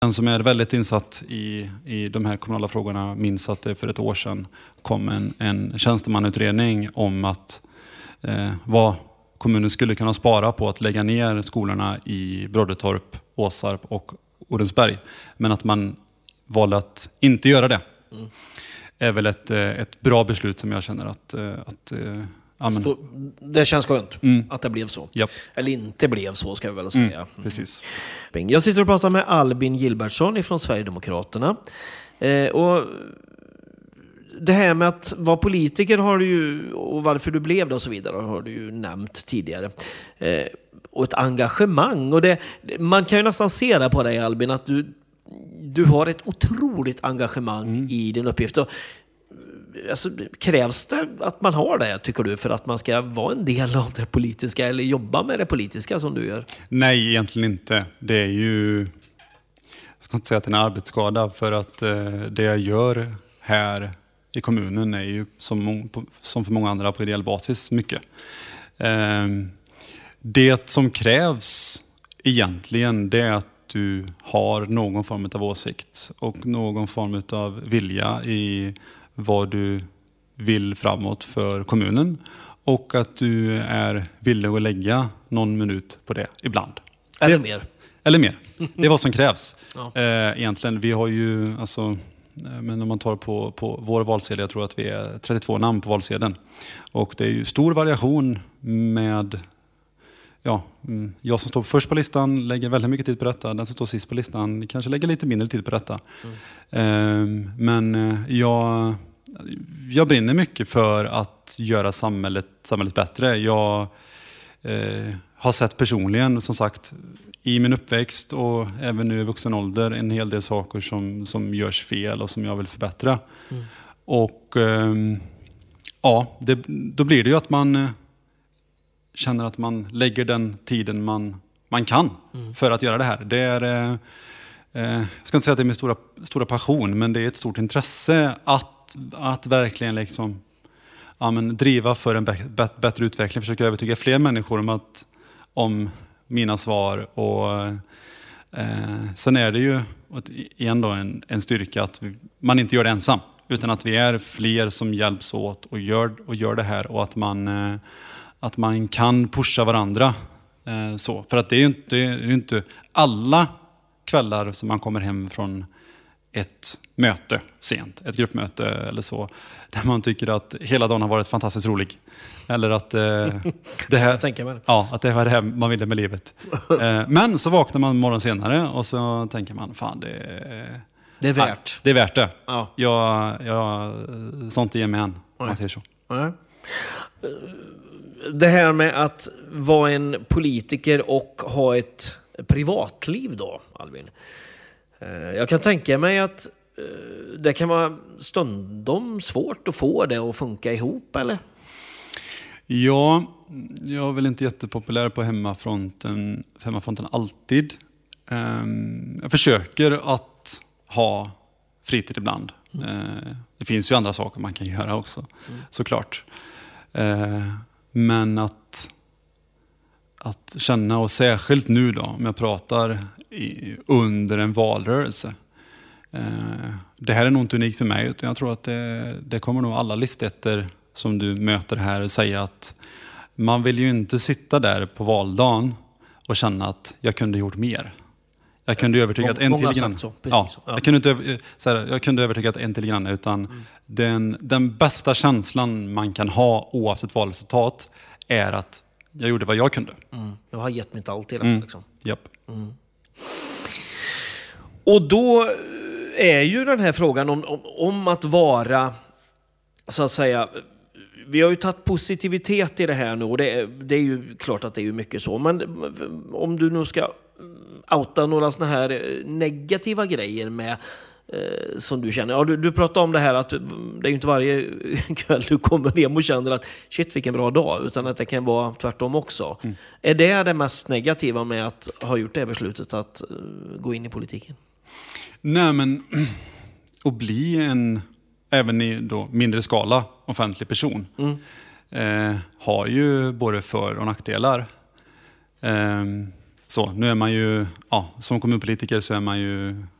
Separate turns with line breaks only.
Den som är väldigt insatt i de här kommunala frågorna minns att det för ett år sedan kom en tjänstemannautredning om att vad kommunen skulle kunna spara på att lägga ner skolorna i Broddetorp, Åsarp och Odensberg. Men att man valde att inte göra det. Är väl ett bra beslut som jag känner att
det känns skönt att det blev så.
Japp.
Eller inte blev så, ska jag väl säga.
Precis.
Jag sitter och pratar med Albin Gilbertsson från Sverigedemokraterna. Och det här med att vara politiker har du ju, och varför du blev det och så vidare, har du ju nämnt tidigare. Och ett engagemang. Och man kan ju nästan se det på dig, Albin, att du har ett otroligt engagemang i din uppgift. Och, alltså, krävs det att man har det, tycker du, för att man ska vara en del av det politiska eller jobba med det politiska som du gör?
Nej, egentligen inte. Det är ju, jag ska inte säga att det är en arbetsskada, för att det jag gör här i kommunen är ju som för många andra på ideell basis mycket. Det som krävs egentligen, det är att du har någon form av åsikt och någon form av vilja i vad du vill framåt för kommunen, och att du är villig att lägga någon minut på det ibland.
Eller mer.
Eller mer. Det är vad som krävs.
Ja.
Egentligen, vi har ju, alltså, men om man tar på vår valsedel, jag tror att vi är 32 namn på valsedeln. Och det är ju stor variation med, jag som står först på listan lägger väldigt mycket tid på detta. Den som står sist på listan kanske lägger lite mindre tid på detta. Men jag brinner mycket för att göra samhället bättre. Jag har sett personligen, som sagt, i min uppväxt och även nu i vuxen ålder, en hel del saker som görs fel och som jag vill förbättra. Och då blir det ju att man känner att man lägger den tiden man kan för att göra det här. Det är, jag ska inte säga att det är min stora passion, men det är ett stort intresse att verkligen liksom, driva för en bättre utveckling, försöka övertyga fler människor om mina svar. Och sen är det ju igen då en styrka att man inte gör det ensam, utan att vi är fler som hjälps åt och gör det här, och att man kan pusha varandra. Så. För att det är ju inte alla kvällar som man kommer hem från ett möte sent, ett gruppmöte eller så, där man tycker att hela dagen har varit fantastiskt rolig. Eller att det var det här man ville med livet. Men så vaknar man morgon senare och så tänker man, fan, det är värt. Det är värt det. Ja. Jag sånt ger mig än, om man säger så.
Ja. Det här med att vara en politiker och ha ett privatliv då, Albin. Jag kan tänka mig att det kan vara stundom svårt att få det att funka ihop, eller?
Ja, jag är väl inte jättepopulär på hemmafronten alltid. Jag försöker att ha fritid ibland. Det finns ju andra saker man kan göra också, såklart. Men att känna, och särskilt nu då, om jag pratar under en valrörelse. Det här är nog inte unikt för mig, utan jag tror att det kommer nog alla listetter som du möter här säga, att man vill ju inte sitta där på valdagen och känna att jag kunde gjort mer. Jag kunde övertyga en till grann. Jag kunde övertyga en till grann, utan den bästa känslan man kan ha oavsett valresultat är att jag gjorde vad jag kunde.
Jag har gett mitt allt till det. Liksom.
Japp.
Och då är ju den här frågan om att vara, så att säga, vi har ju tagit positivitet i det här nu, och det är ju klart att det är ju mycket så, men om du nu ska outa några såna här negativa grejer med som du känner. Ja, du pratar om det här att det är ju inte varje kväll du kommer hem och känner att shit, vilken bra dag, utan att det kan vara tvärtom också. Är det mest negativa med att ha gjort det beslutet att gå in i politiken?
Nej, men att bli även i då mindre skala offentlig person har ju både för- och nackdelar. Så, nu är man ju, ja, som kommunpolitiker så är man ju